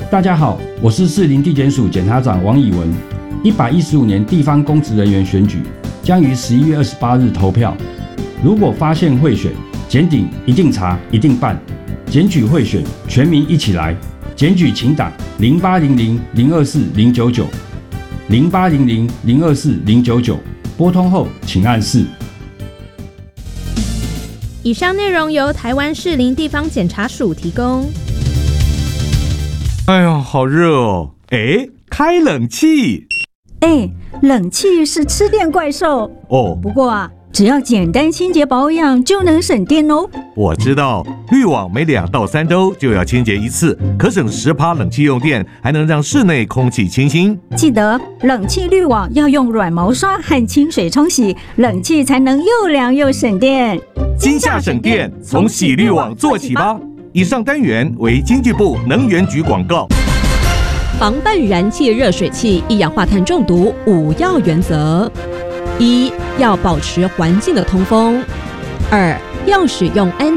大家好，我是士林地检署检察长王以文。115年地方公职人员选举将于11月28日投票。如果发现贿选，检警一定查，一定办。检举贿选，全民一起来。检举请打0800-024-099 0800-024-099，拨通后请按4。 以上内容由台湾士林地方检察署提供。 哎呦，好热哦！哎，开冷气。 哎，冷气是吃电怪兽哦。 不过啊，只要简单清洁保养就能省电哦。 我知道，滤网每2到3周就要清洁一次，可省10%冷气用电，还能让室内空气清新。 记得冷气滤网要用软毛刷和清水冲洗，冷气才能又凉又省电。 今夏省电，从洗滤网做起吧。以上单元为经济部能源局广告。 防范燃气热水器一氧化碳中毒5要原则：1. 要保持环境的通风；2. 要使用安